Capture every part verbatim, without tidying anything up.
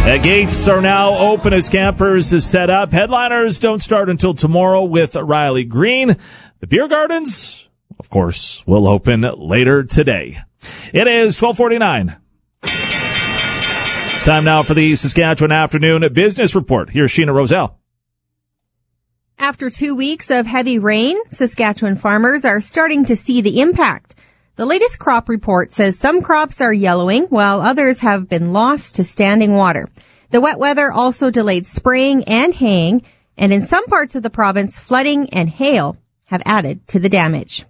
The gates are now open as campers is set up. Headliners don't start until tomorrow with Riley Green. The beer gardens, of course, will open later today. It is twelve forty-nine. It's time now for the Saskatchewan Afternoon Business Report. Here's Sheena Roselle. After two weeks of heavy rain, Saskatchewan farmers are starting to see the impact. The latest crop report says some crops are yellowing while others have been lost to standing water. The wet weather also delayed spraying and haying, and in some parts of the province, flooding and hail have added to the damage.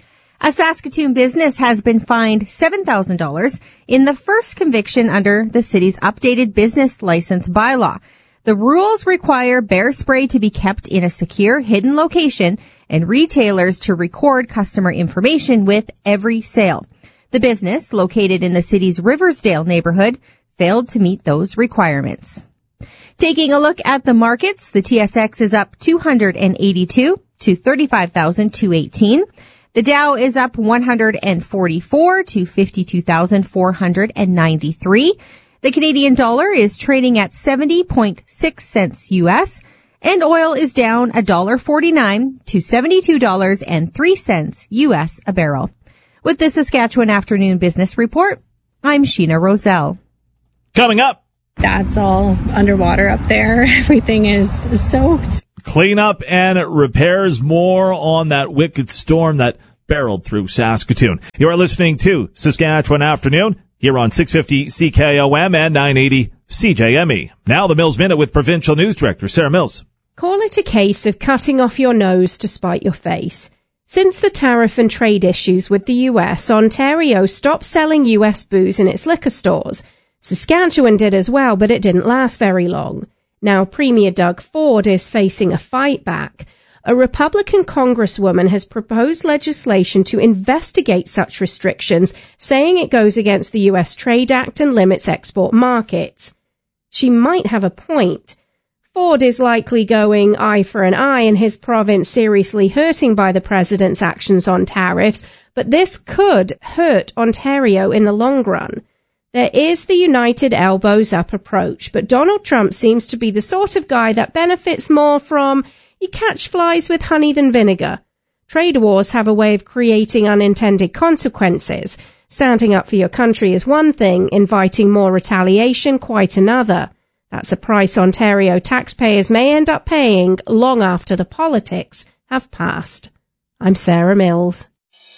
A Saskatoon business has been fined seven thousand dollars in the first conviction under the city's updated business license bylaw. The rules require bear spray to be kept in a secure, hidden location and retailers to record customer information with every sale. The business, located in the city's Riversdale neighborhood, failed to meet those requirements. Taking a look at the markets, the T S X is up two hundred eighty-two to thirty-five thousand two hundred eighteen. The Dow is up one hundred forty-four to fifty-two thousand four hundred ninety-three. The Canadian dollar is trading at seventy point six cents U S, and oil is down one dollar forty-nine to seventy-two dollars and three cents U S a barrel. With the Saskatchewan Afternoon Business Report, I'm Sheena Roselle. Coming up, that's all underwater up there. Everything is soaked. Cleanup and repairs, more on that wicked storm that barreled through Saskatoon. You are listening to Saskatchewan Afternoon here on six fifty C K O M and nine eighty C J M E. Now the Mills Minute with Provincial News Director Sarah Mills. Call it a case of cutting off your nose to spite your face. Since the tariff and trade issues with the U S, Ontario stopped selling U S booze in its liquor stores. Saskatchewan did as well, but it didn't last very long. Now Premier Doug Ford is facing a fight back. A Republican congresswoman has proposed legislation to investigate such restrictions, saying it goes against the U S Trade Act and limits export markets. She might have a point. Ford is likely going eye for an eye in his province, seriously hurting by the president's actions on tariffs, but this could hurt Ontario in the long run. There is the united elbows up approach, but Donald Trump seems to be the sort of guy that benefits more from you catch flies with honey than vinegar. Trade wars have a way of creating unintended consequences. Standing up for your country is one thing, inviting more retaliation quite another. That's a price Ontario taxpayers may end up paying long after the politics have passed. I'm Sarah Mills.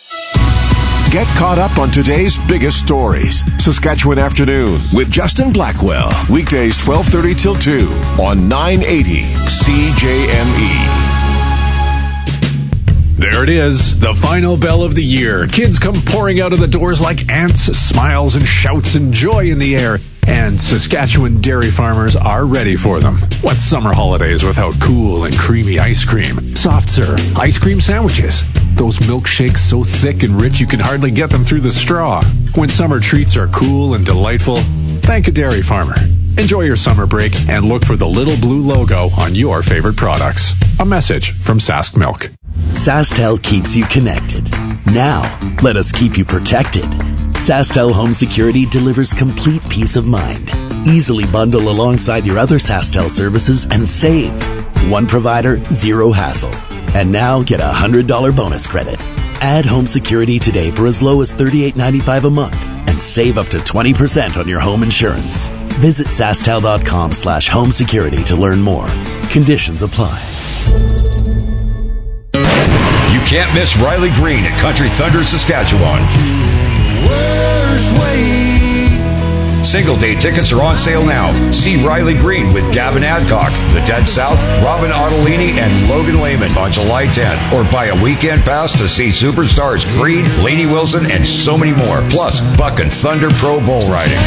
Get caught up on today's biggest stories. Saskatchewan Afternoon with Justin Blackwell. Weekdays twelve thirty till two on nine eighty C J M E. There it is, the final bell of the year. Kids come pouring out of the doors like ants, smiles and shouts and joy in the air. And Saskatchewan dairy farmers are ready for them. What's summer holidays without cool and creamy ice cream, soft serve, ice cream sandwiches, those milkshakes so thick and rich you can hardly get them through the straw? When summer treats are cool and delightful, thank a dairy farmer. Enjoy your summer break and look for the little blue logo on your favorite products. A message from Sask Milk. SaskTel keeps you connected. Now, let us keep you protected. SaskTel Home Security delivers complete peace of mind. Easily bundle alongside your other SaskTel services and save. One provider, zero hassle. And now get a one hundred dollars bonus credit. Add home security today for as low as thirty-eight ninety-five a month and save up to twenty percent on your home insurance. Visit SaskTel.com slash home security to learn more. Conditions apply. You can't miss Riley Green at Country Thunder, Saskatchewan. Single day tickets are on sale now. See Riley Green with Gavin Adcock, The Dead South, Robin Ottolini, and Logan Lehman on July tenth. Or buy a weekend pass to see superstars Creed, Lainey Wilson, and so many more. Plus, Buck and Thunder Pro Bull Riding.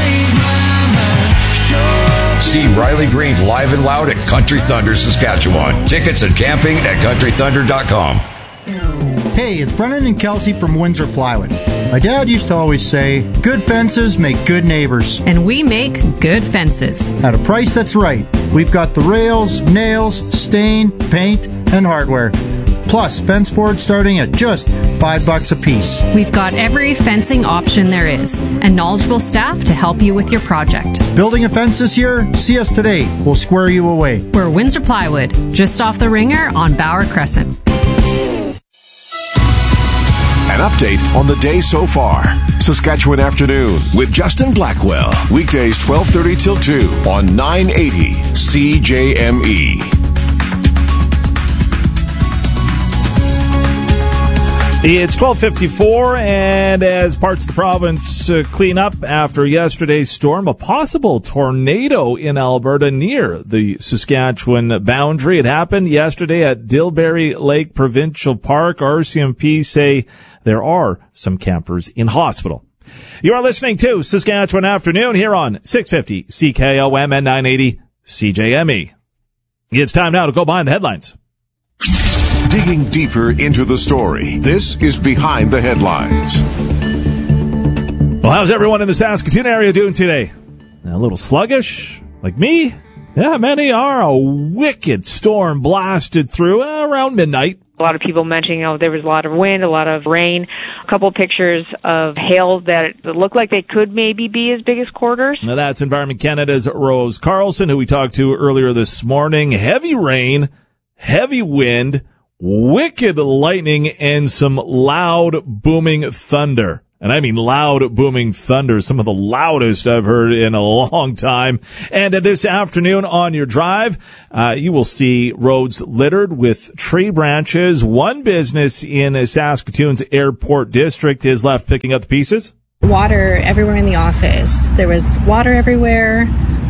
See Riley Green live and loud at Country Thunder, Saskatchewan. Tickets and camping at country thunder dot com. Hey, it's Brennan and Kelsey from Windsor Plywood. My dad used to always say, good fences make good neighbors. And we make good fences. At a price that's right. We've got the rails, nails, stain, paint, and hardware. Plus, fence boards starting at just five bucks a piece. We've got every fencing option there is and knowledgeable staff to help you with your project. Building a fence this year? See us today. We'll square you away. We're Windsor Plywood, just off the Ringer on Bauer Crescent. An update on the day so far. Saskatchewan Afternoon with Justin Blackwell. Weekdays twelve thirty till two on nine eighty C J M E. It's twelve fifty-four, and as parts of the province uh, clean up after yesterday's storm, a possible tornado in Alberta near the Saskatchewan boundary. It happened yesterday at Dilberry Lake Provincial Park. R C M P say there are some campers in hospital. You are listening to Saskatchewan Afternoon here on six fifty C K O M and nine eighty C J M E. It's time now to go behind the headlines. Digging deeper into the story, this is Behind the Headlines. Well, how's everyone in the Saskatoon area doing today? A little sluggish, like me? Yeah, many are. A wicked storm blasted through uh, around midnight. A lot of people mentioning, oh, there was a lot of wind, a lot of rain, a couple pictures of hail that look like they could maybe be as big as quarters. Now that's Environment Canada's Rose Carlson, who we talked to earlier this morning. Heavy rain, heavy wind, wicked lightning, and some loud booming thunder. And I mean loud booming thunder, some of the loudest I've heard in a long time. And this afternoon on your drive, uh, you will see roads littered with tree branches. One business in Saskatoon's airport district is left picking up the pieces. Water everywhere in the office. There was water everywhere.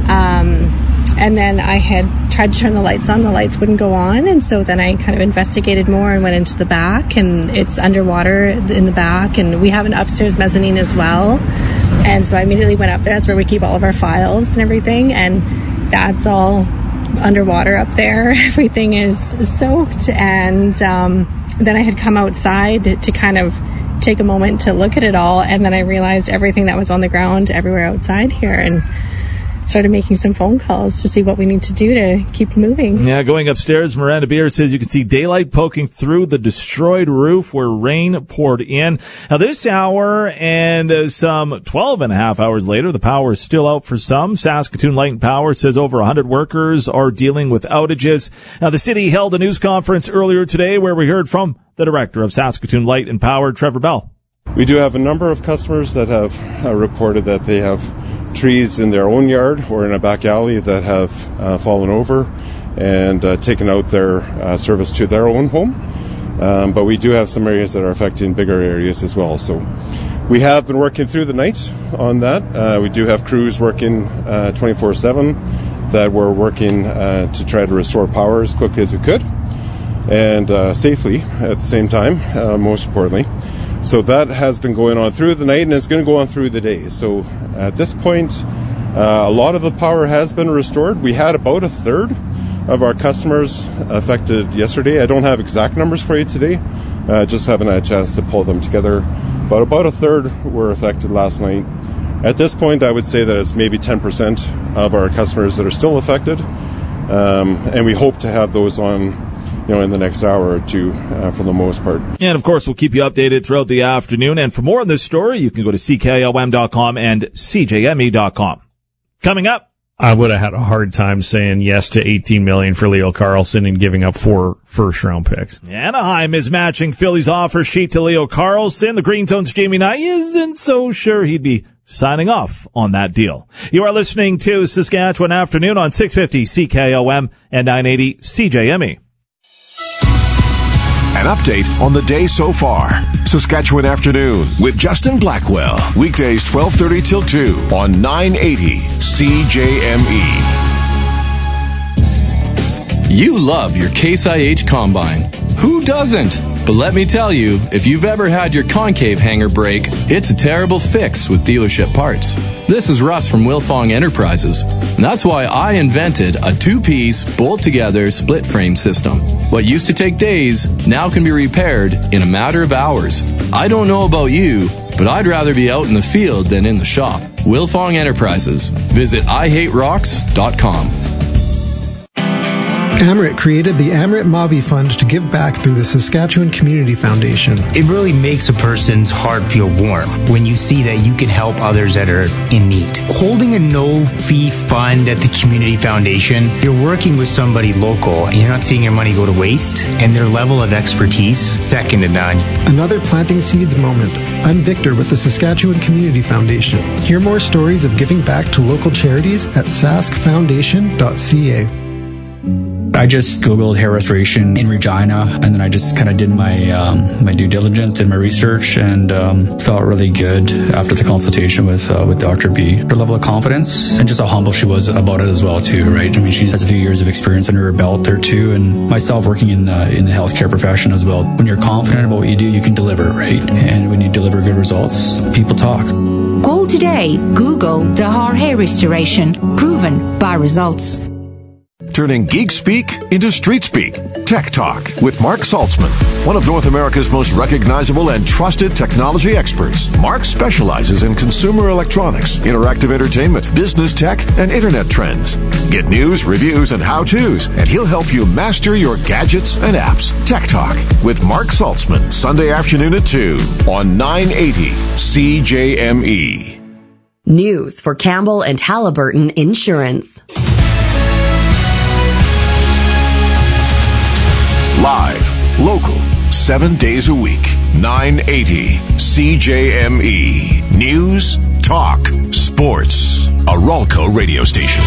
Um, and then I had tried to turn the lights on. The lights wouldn't go on. And so then I kind of investigated more and went into the back, and it's underwater in the back. And we have an upstairs mezzanine as well. And so I immediately went up there. That's where we keep all of our files and everything. And that's all underwater up there. Everything is soaked. And um, then I had come outside to, to kind of take a moment to look at it all. And then I realized everything that was on the ground everywhere outside here. And started making some phone calls to see what we need to do to keep moving. Yeah, going upstairs, Miranda Beer says you can see daylight poking through the destroyed roof where rain poured in. Now this hour and uh, some twelve and a half hours later, the power is still out for some. Saskatoon Light and Power says over one hundred workers are dealing with outages. Now the city held a news conference earlier today where we heard from the director of Saskatoon Light and Power, Trevor Bell. We do have a number of customers that have uh, reported that they have trees in their own yard or in a back alley that have uh, fallen over and uh, taken out their uh, service to their own home. Um, but we do have some areas that are affecting bigger areas as well. So we have been working through the night on that. Uh, we do have crews working uh, twenty-four seven that were working uh, to try to restore power as quickly as we could and uh, safely at the same time, uh, most importantly. So that has been going on through the night, and it's going to go on through the day. So at this point, uh, a lot of the power has been restored. We had about a third of our customers affected yesterday. I don't have exact numbers for you today. Uh, just haven't had a chance to pull them together. But about a third were affected last night. At this point, I would say that it's maybe ten percent of our customers that are still affected. Um, and we hope to have those on You know, in the next hour or two, uh, for the most part. And of course, we'll keep you updated throughout the afternoon. And for more on this story, you can go to C K O M dot com and C J M E dot com. Coming up, I would have had a hard time saying yes to eighteen million dollars for Leo Carlson and giving up four first round picks. Anaheim is matching Philly's offer sheet to Leo Carlson. The Green Zone's Jamie Nye isn't so sure he'd be signing off on that deal. You are listening to Saskatchewan Afternoon on six fifty C K O M and nine eighty C J M E. An update on the day so far. Saskatchewan Afternoon with Justin Blackwell. Weekdays twelve thirty till two on nine eighty C J M E. You love your Case I H Combine. Who doesn't? But let me tell you, if you've ever had your concave hanger break, it's a terrible fix with dealership parts. This is Russ from Wilfong Enterprises, and that's why I invented a two-piece, bolt-together split frame system. What used to take days now can be repaired in a matter of hours. I don't know about you, but I'd rather be out in the field than in the shop. Wilfong Enterprises. Visit I hate rocks dot com. Amrit created the Amrit Mavi Fund to give back through the Saskatchewan Community Foundation. It really makes a person's heart feel warm when you see that you can help others that are in need. Holding a no-fee fund at the Community Foundation, you're working with somebody local and you're not seeing your money go to waste, and their level of expertise, second to none. Another planting seeds moment. I'm Victor with the Saskatchewan Community Foundation. Hear more stories of giving back to local charities at sask foundation dot c a. I just Googled hair restoration in Regina, and then I just kind of did my um, my due diligence, did my research, and um, felt really good after the consultation with uh, with Doctor B. Her level of confidence and just how humble she was about it as well, too, right? I mean, she has a few years of experience under her belt there, too, and myself working in the, in the healthcare profession as well. When you're confident about what you do, you can deliver, right? And when you deliver good results, people talk. Call today. Google Dahar Hair Restoration. Proven by results. Turning geek speak into street speak. Tech Talk with Mark Saltzman, one of North America's most recognizable and trusted technology experts. Mark specializes in consumer electronics, interactive entertainment, business tech, and internet trends. Get news, reviews, and how-tos, and he'll help you master your gadgets and apps. Tech Talk with Mark Saltzman, Sunday afternoon at two on nine eighty C J M E. News for Campbell and Halliburton Insurance. Live, local, seven days a week, nine eighty C J M E. News, talk, sports. A Ralco radio station.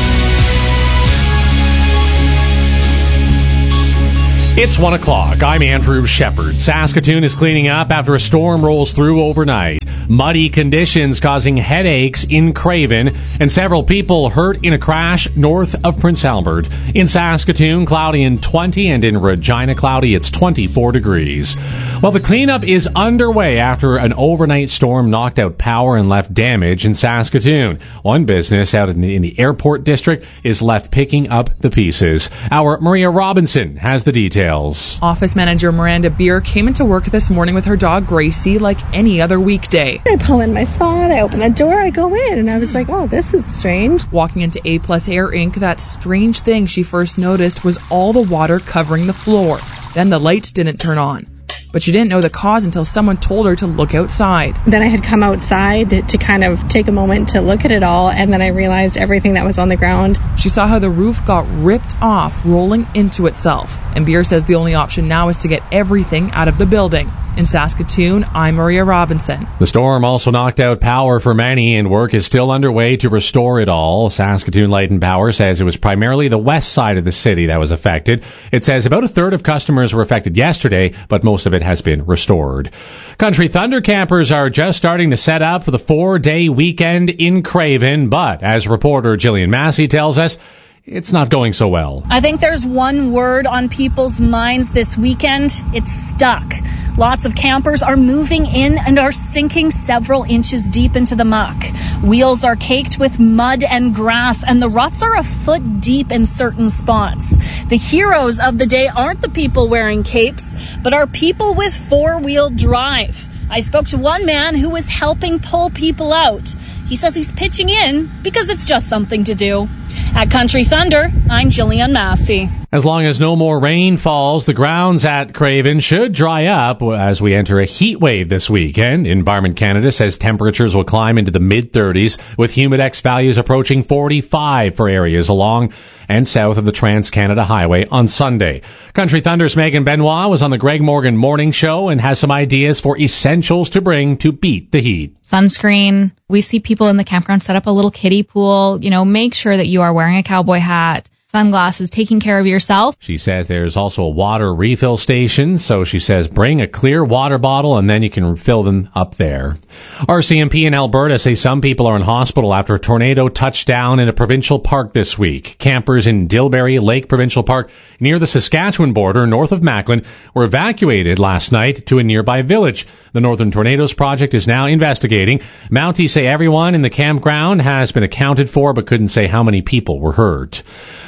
It's one o'clock. I'm Andrew Shepard. Saskatoon is cleaning up after a storm rolls through overnight. Muddy conditions causing headaches in Craven, and several people hurt in a crash north of Prince Albert. In Saskatoon, cloudy and twenty, and in Regina, cloudy, it's twenty-four degrees. Well, the cleanup is underway after an overnight storm knocked out power and left damage in Saskatoon. One business out in the, in the airport district is left picking up the pieces. Our Maria Robinson has the details. Office manager Miranda Beer came into work this morning with her dog Gracie like any other weekday. I pull in my spot, I open the door, I go in, and I was like, oh, this is strange. Walking into A Plus Air Incorporated, that strange thing she first noticed was all the water covering the floor. Then the lights didn't turn on. But she didn't know the cause until someone told her to look outside. Then I had come outside to, to kind of take a moment to look at it all, and then I realized everything that was on the ground. She saw how the roof got ripped off, rolling into itself. And Beer says the only option now is to get everything out of the building. In Saskatoon, I'm Maria Robinson. The storm also knocked out power for many, and work is still underway to restore it all. Saskatoon Light and Power says it was primarily the west side of the city that was affected. It says about a third of customers were affected yesterday, but most of it has been restored. Country Thunder campers are just starting to set up for the four-day weekend in Craven, but as reporter Jillian Massey tells us, it's not going so well. I think there's one word on people's minds this weekend. It's stuck. Lots of campers are moving in and are sinking several inches deep into the muck. Wheels are caked with mud and grass, and the ruts are a foot deep in certain spots. The heroes of the day aren't the people wearing capes, but are people with four-wheel drive. I spoke to one man who was helping pull people out. He says he's pitching in because it's just something to do. At Country Thunder, I'm Jillian Massey. As long as no more rain falls, the grounds at Craven should dry up as we enter a heat wave this weekend. Environment Canada says temperatures will climb into the mid-thirties, with Humidex values approaching forty-five for areas along and south of the Trans-Canada Highway on Sunday. Country Thunder's Megan Benoit was on the Greg Morgan Morning Show and has some ideas for essentials to bring to beat the heat. Sunscreen. We see people in the campground set up a little kiddie pool. You know, make sure that you are wearing a cowboy hat, sunglasses, taking care of yourself. She says there's also a water refill station, so she says bring a clear water bottle and then you can fill them up there. R C M P in Alberta say some people are in hospital after a tornado touched down in a provincial park this week. Campers in Dilbury Lake Provincial Park near the Saskatchewan border north of Macklin were evacuated last night to a nearby village. The Northern Tornadoes Project is now investigating. Mounties say everyone in the campground has been accounted for but couldn't say how many people were hurt.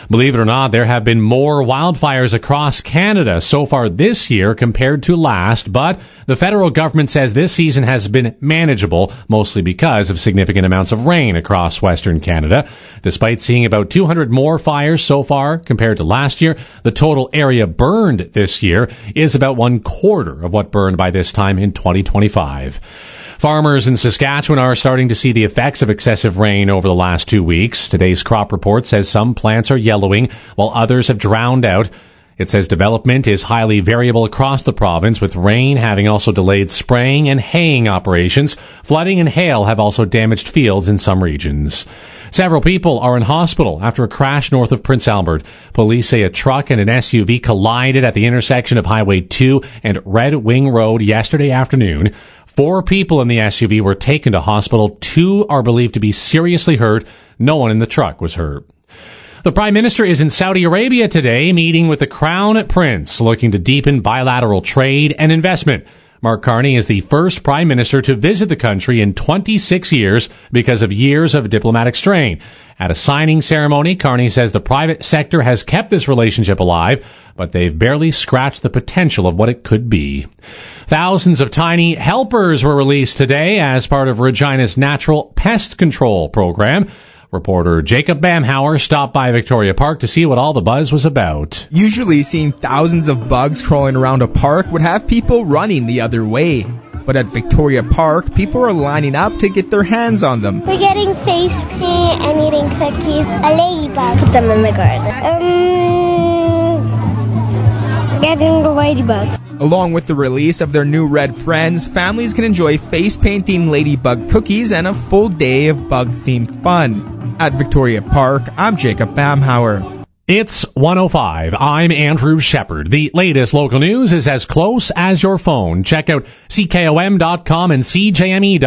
Believe it or not, there have been more wildfires across Canada so far this year compared to last, but the federal government says this season has been manageable, mostly because of significant amounts of rain across Western Canada. Despite seeing about two hundred more fires so far compared to last year, the total area burned this year is about one quarter of what burned by this time in twenty twenty-five. Farmers in Saskatchewan are starting to see the effects of excessive rain over the last two weeks. Today's crop report says some plants are yellowing while others have drowned out. It says development is highly variable across the province, with rain having also delayed spraying and haying operations. Flooding and hail have also damaged fields in some regions. Several people are in hospital after a crash north of Prince Albert. Police say a truck and an S U V collided at the intersection of Highway two and Red Wing Road yesterday afternoon. Four people in the S U V were taken to hospital. Two are believed to be seriously hurt. No one in the truck was hurt. The Prime Minister is in Saudi Arabia today, meeting with the Crown Prince, looking to deepen bilateral trade and investment. Mark Carney is the first Prime Minister to visit the country in twenty-six years because of years of diplomatic strain. At a signing ceremony, Carney says the private sector has kept this relationship alive, but they've barely scratched the potential of what it could be. Thousands of tiny helpers were released today as part of Regina's Natural Pest Control program. Reporter Jacob Bamhauer stopped by Victoria Park to see what all the buzz was about. Usually seeing thousands of bugs crawling around a park would have people running the other way. But at Victoria Park, people are lining up to get their hands on them. We're getting face paint and eating cookies. A ladybug. Put them in the garden. Um, getting the ladybugs. Along with the release of their new Red Friends, families can enjoy face painting ladybug cookies and a full day of bug-themed fun. At Victoria Park, I'm Jacob Bamhauer. It's one oh five. I'm Andrew Shepard. The latest local news is as close as your phone. Check out C K O M dot com and C J M E dot com.